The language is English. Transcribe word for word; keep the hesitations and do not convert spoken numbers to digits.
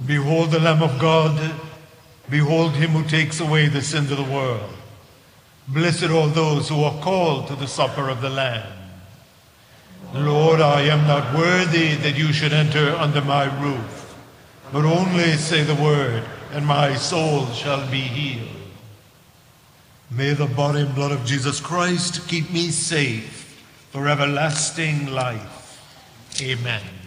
Behold the Lamb of God. Behold him who takes away the sins of the world. Blessed all those who are called to the supper of the Lamb. Lord, I am not worthy that you should enter under my roof, but only say the word, and my soul shall be healed. May the body and blood of Jesus Christ keep me safe for everlasting life. Amen.